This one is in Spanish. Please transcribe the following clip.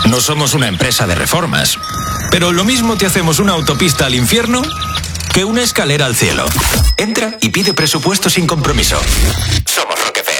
No somos una empresa de reformas, pero lo mismo te hacemos una autopista al infierno que una escalera al cielo. Entra y pide presupuesto sin compromiso. Somos Roquefort.